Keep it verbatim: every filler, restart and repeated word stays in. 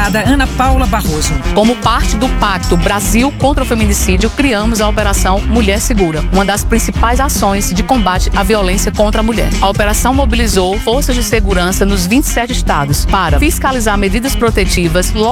delegada Ana Paula Barroso. Como parte do Pacto Brasil contra o Feminicídio, criamos a Operação Mulher Segura, uma das principais ações de combate à violência contra a mulher. A operação mobilizou forças de segurança nos vinte e sete estados para fiscalizar medidas protetivas,